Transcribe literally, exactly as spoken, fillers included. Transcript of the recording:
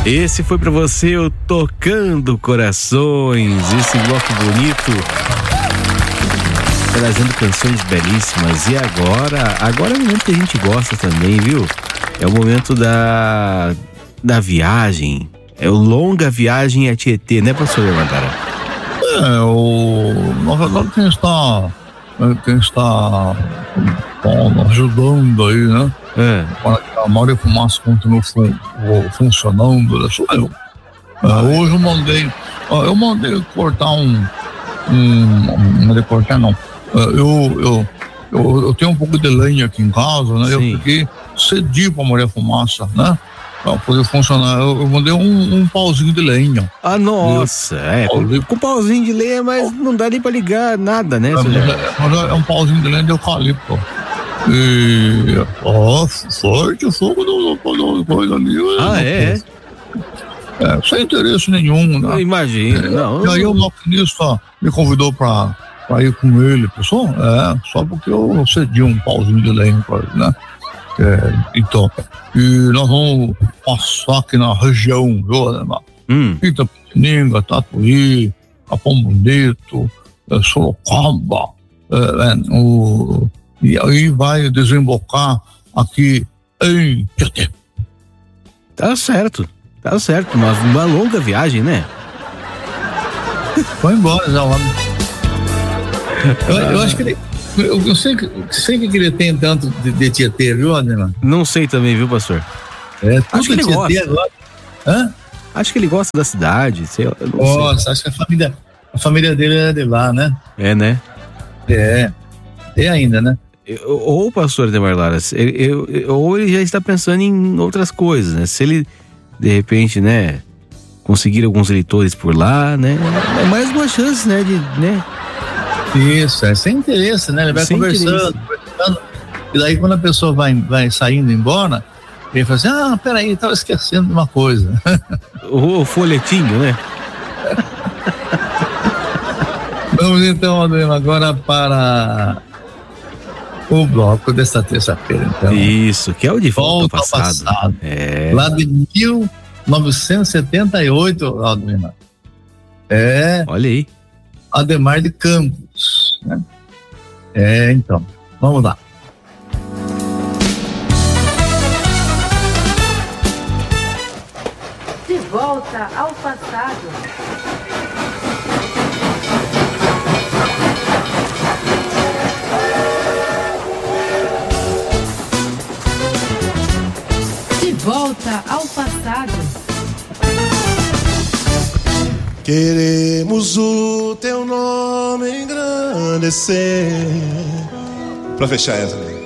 Esse foi pra você, o Tocando Corações, esse bloco bonito, trazendo canções belíssimas. E agora, agora é o momento que a gente gosta também, viu? É o momento da, da viagem, é o Longa Viagem a Tietê, né, pastor Mandara? É, o, na verdade quem está, quem está bom, ajudando aí, né? É. Para que a Maria Fumaça continue fun, funcionando, sou eu. É, hoje eu mandei, eu mandei cortar um, um não mandei cortar não, eu, eu, eu, eu tenho um pouco de lenha aqui em casa, né? Sim. Eu fiquei cedi para a Maria Fumaça, né? Para poder funcionar, eu, eu mandei um, um pauzinho de lenha. Ah, nossa, eu, é, com, com pauzinho de lenha, mas não dá nem para ligar nada, né? É, mas é, mas é um pauzinho de lenha de eucalipto. E, ó, forte o fogo do, do, do coisa ali. Ah, é? É, sem interesse nenhum, né? Imagina, é, não. E aí o maquinista me convidou pra, pra ir com ele, pessoal, é, só porque eu cedi um pauzinho de lenha pra ele, né? É, então, e nós vamos passar aqui na região, viu, Ademar? Hum. Itapetininga, Tatuí, Capão Bonito, é, Sorocaba, é, é, o... E aí vai desembocar aqui em Tietê. Tá certo, tá certo. Uma, uma longa viagem, né? Vai embora já lá. Eu, eu acho que ele, eu, eu sei, sei que ele tem tanto de, de Tietê, viu, Ademar? Não sei também, viu, pastor? É, tudo acho que ele Tietê gosta. Agora. Hã? Acho que ele gosta da cidade, sei lá. Nossa, sei. Acho que a família, a família dele é de lá, né? É, né? É, é ainda, né? Ou o pastor Ademar Lara, ou ele já está pensando em outras coisas, né? Se ele, de repente, né, conseguir alguns eleitores por lá, né? É mais uma chance, né? De, né? Isso, é sem interesse, né? Ele vai conversando, conversando, e daí quando a pessoa vai, vai saindo embora, ele fala assim, ah, peraí, estava esquecendo de uma coisa. O, o folhetinho, né? Vamos então, Ademar, agora para o bloco desta terça-feira, então. Isso, que é o de volta, volta ao passado. passado. É. Lá de mil novecentos e setenta e oito, Ademar. É. Olha aí. Ademar de Campos, né? É, então, vamos lá. De volta ao passado. Volta ao passado. Queremos o teu nome engrandecer. Pra fechar essa.